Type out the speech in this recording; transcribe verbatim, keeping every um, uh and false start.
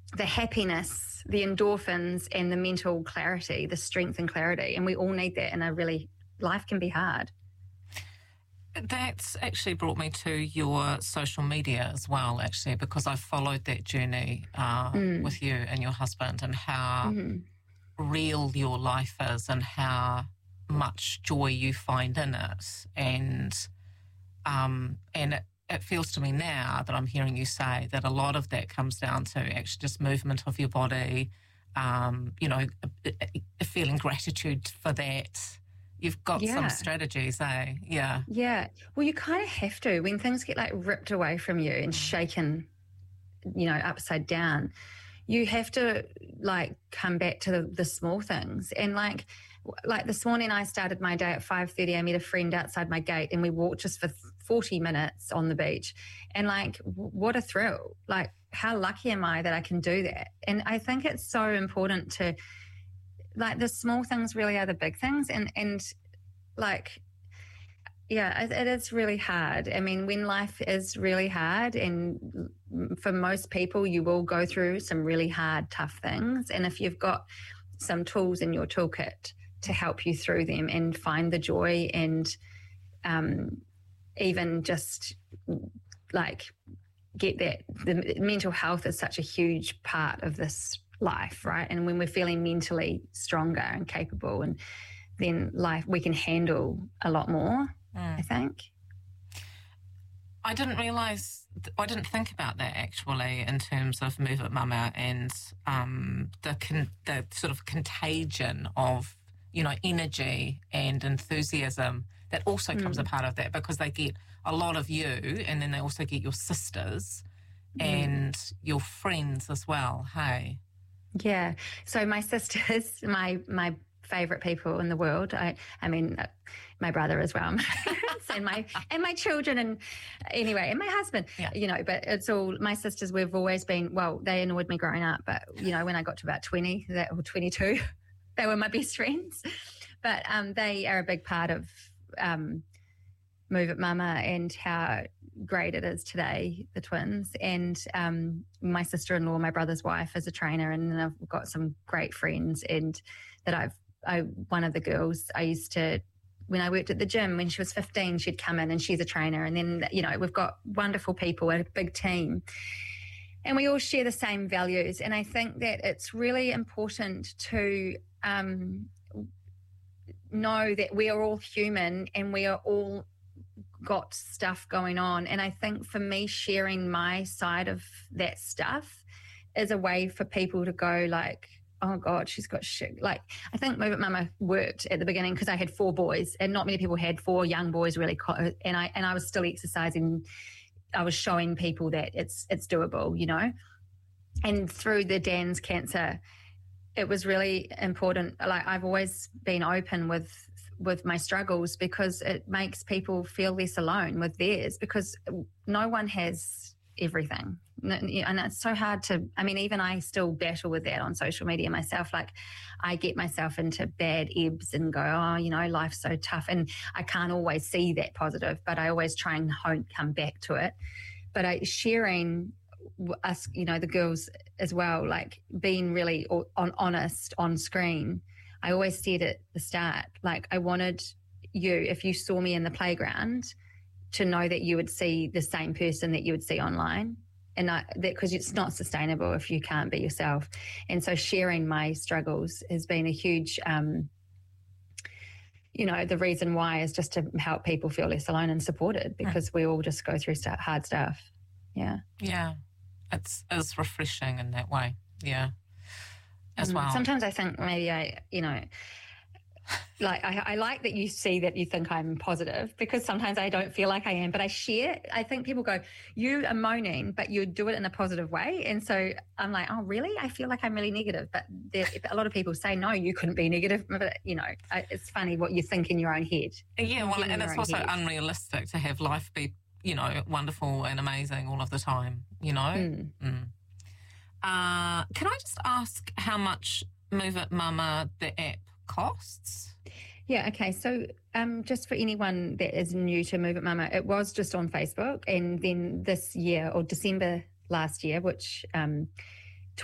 the happiness, the endorphins, and the mental clarity, the strength and clarity. And we all need that in a really, life can be hard. That's actually brought me to your social media as well, actually, because I've followed that journey uh, mm. with you and your husband, and how mm-hmm. real your life is and how much joy you find in it. And um, and it, it feels to me now that I'm hearing you say that a lot of that comes down to actually just movement of your body, um, you know, a, a feeling gratitude for that. You've got yeah. some strategies, eh? Yeah. Yeah. Well, you kind of have to. When things get like ripped away from you and shaken, you know, upside down, you have to like come back to the, the small things. And like, like this morning I started my day at five thirty. I met a friend outside my gate and we walked just for forty minutes on the beach. And like, what a thrill. Like, how lucky am I that I can do that? And I think it's so important to, like, the small things really are the big things. And, and like, yeah, it, it is really hard. I mean, when life is really hard, and for most people, you will go through some really hard, tough things. And if you've got some tools in your toolkit to help you through them and find the joy, and um, even just like get that, the mental health is such a huge part of this life, right? And when we're feeling mentally stronger and capable, and then life, we can handle a lot more, mm. I think. I didn't realise, I didn't think about that actually in terms of Move It Mama and um, the con- the sort of contagion of, you know, energy and enthusiasm that also mm. comes a part of that, because they get a lot of you, and then they also get your sisters mm. and your friends as well, hey? Yeah. So my sisters, my my favourite people in the world. I I mean, uh, my brother as well, and my and my children, and anyway, and my husband. Yeah. You know, but it's all my sisters. We've always been, well, they annoyed me growing up, but you know, when I got to about twenty, that or twenty-two, they were my best friends. But um, they are a big part of um, Move It Mama and how great it is today, the twins. And um, my sister-in-law, my brother's wife, is a trainer, and then I've got some great friends. And that I've, I one of the girls I used to, when I worked at the gym, when she was fifteen, she'd come in and she's a trainer. And then, you know, we've got wonderful people, a big team. And we all share the same values. And I think that it's really important to um, know that we are all human and we are all got stuff going on. And I think for me, sharing my side of that stuff is a way for people to go like, oh God, she's got shit. Like, I think Move It Mama worked at the beginning because I had four boys, and not many people had four young boys really. Co- and I and I was still exercising. I was showing people that it's it's doable, you know. And through the Dan's cancer, it was really important. Like, I've always been open with with my struggles, because it makes people feel less alone with theirs, because no one has everything. And it's so hard to, I mean, even I still battle with that on social media myself. Like, I get myself into bad ebbs and go, oh, you know, life's so tough. And I can't always see that positive, but I always try and hone, come back to it. But I, sharing us, you know, the girls as well, like being really on, honest on screen. I always said at the start, like, I wanted you, if you saw me in the playground, to know that you would see the same person that you would see online. And I, that, because it's not sustainable if you can't be yourself. And so sharing my struggles has been a huge, um, you know, the reason why is just to help people feel less alone and supported, because we all just go through st- hard stuff. Yeah. Yeah. It's, it's refreshing in that way. Yeah. As well. Sometimes I think maybe I, you know, like I, I like that you see that you think I'm positive, because sometimes I don't feel like I am, but I share. I think people go, you are moaning, but you do it in a positive way. And so I'm like, oh, really? I feel like I'm really negative. But there, a lot of people say, no, you couldn't be negative. But, you know, it's funny what you think in your own head. Yeah, well, and it's also head. unrealistic to have life be, you know, wonderful and amazing all of the time, you know? Mm. Mm. Uh, can I just ask how much Move It Mama, the app, costs? Yeah, okay. So um, just for anyone that is new to Move It Mama, it was just on Facebook. And then this year, or December last year, which um,